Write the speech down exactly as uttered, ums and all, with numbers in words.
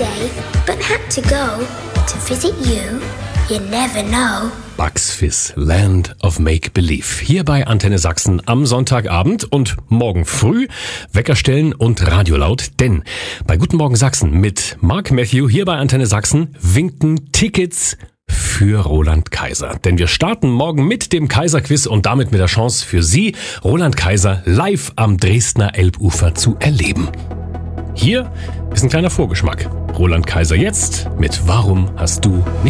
day, but had to go to visit you. You never know. Bugs Fizz, Land of Make-Believe. Hier bei Antenne Sachsen am Sonntagabend und morgen früh Wecker stellen und Radio laut, denn bei Guten Morgen Sachsen mit Mark Matthew hier bei Antenne Sachsen winken Tickets für Roland Kaiser. Denn wir starten morgen mit dem Kaiser-Quiz und damit mit der Chance für Sie, Roland Kaiser live am Dresdner Elbufer zu erleben. Hier ist ein kleiner Vorgeschmack. Roland Kaiser jetzt mit Warum hast du nicht